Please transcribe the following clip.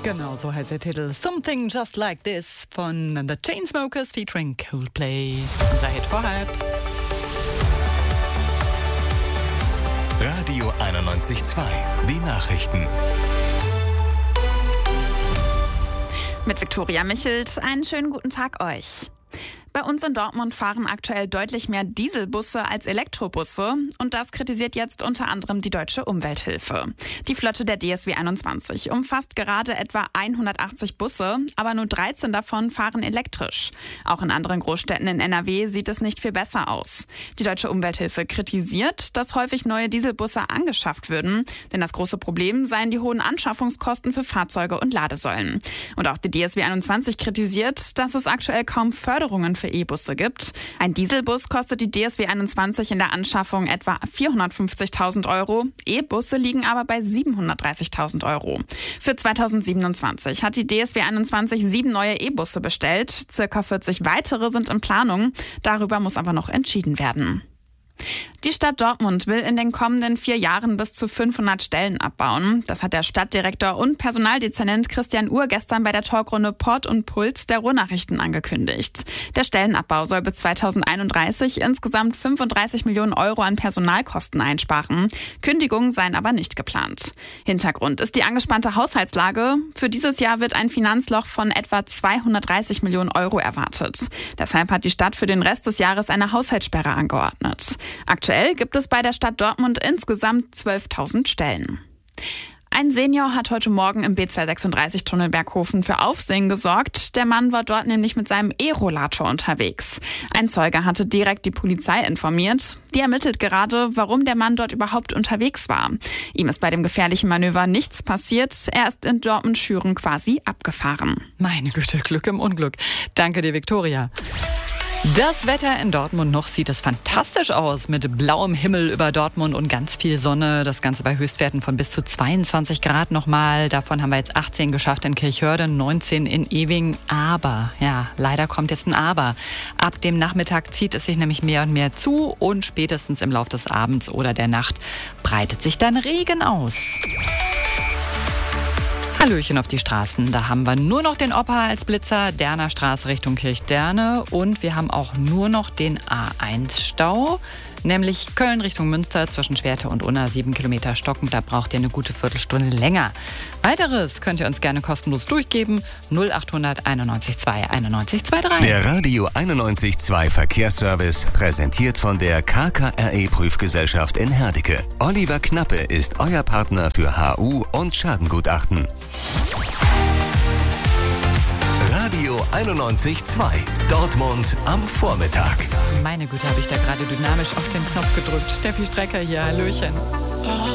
Genau, so heißt der Titel. Something Just Like This von The Chainsmokers featuring Coldplay. Unser Hit vor halb. Radio 91.2, die Nachrichten. Mit Viktoria Michelt, einen schönen guten Tag euch. Bei uns in Dortmund fahren aktuell deutlich mehr Dieselbusse als Elektrobusse und das kritisiert jetzt unter anderem die Deutsche Umwelthilfe. Die Flotte der DSW 21 umfasst gerade etwa 180 Busse, aber nur 13 davon fahren elektrisch. Auch in anderen Großstädten in NRW sieht es nicht viel besser aus. Die Deutsche Umwelthilfe kritisiert, dass häufig neue Dieselbusse angeschafft würden, denn das große Problem seien die hohen Anschaffungskosten für Fahrzeuge und Ladesäulen. Und auch die DSW 21 kritisiert, dass es aktuell kaum Förderungen für E-Busse gibt. Ein Dieselbus kostet die DSW 21 in der Anschaffung etwa 450.000 €. E-Busse liegen aber bei 730.000 €. Für 2027 hat die DSW 21 7 neue E-Busse bestellt. Circa 40 weitere sind in Planung. Darüber muss aber noch entschieden werden. Die Stadt Dortmund will in den kommenden 4 Jahren bis zu 500 Stellen abbauen. Das hat der Stadtdirektor und Personaldezernent Christian Uhr gestern bei der Talkrunde Port und Puls der Ruhrnachrichten angekündigt. Der Stellenabbau soll bis 2031 insgesamt 35 Millionen € an Personalkosten einsparen. Kündigungen seien aber nicht geplant. Hintergrund ist die angespannte Haushaltslage. Für dieses Jahr wird ein Finanzloch von etwa 230 Millionen € erwartet. Deshalb hat die Stadt für den Rest des Jahres eine Haushaltssperre angeordnet. Aktuell gibt es bei der Stadt Dortmund insgesamt 12.000 Stellen. Ein Senior hat heute Morgen im B236-Tunnel Berghofen für Aufsehen gesorgt. Der Mann war dort nämlich mit seinem E-Rollator unterwegs. Ein Zeuge hatte direkt die Polizei informiert. Die ermittelt gerade, warum der Mann dort überhaupt unterwegs war. Ihm ist bei dem gefährlichen Manöver nichts passiert. Er ist in Dortmund-Schüren quasi abgefahren. Meine Güte, Glück im Unglück. Danke dir, Viktoria. Das Wetter in Dortmund noch sieht es fantastisch aus mit blauem Himmel über Dortmund und ganz viel Sonne. Das Ganze bei Höchstwerten von bis zu 22 Grad nochmal. Davon haben wir jetzt 18 geschafft in Kirchhörde, 19 in Ewing. Aber, ja, leider kommt jetzt ein Aber. Ab dem Nachmittag zieht es sich nämlich mehr und mehr zu und spätestens im Laufe des Abends oder der Nacht breitet sich dann Regen aus. Hallöchen auf die Straßen. Da haben wir nur noch den Opa als Blitzer, Derner Straße Richtung Kirchderne und wir haben auch nur noch den A1-Stau, nämlich Köln Richtung Münster zwischen Schwerte und Unna, 7 Kilometer stockend. Da braucht ihr eine gute Viertelstunde länger. Weiteres könnt ihr uns gerne kostenlos durchgeben. 0800 91 2 91 23. Der Radio 91.2 Verkehrsservice präsentiert von der KKRE Prüfgesellschaft in Herdecke. Oliver Knappe ist euer Partner für HU und Schadengutachten. Radio 91.2 Dortmund am Vormittag. Meine Güte, habe ich da gerade dynamisch auf den Knopf gedrückt. Steffi Strecker hier, hallöchen.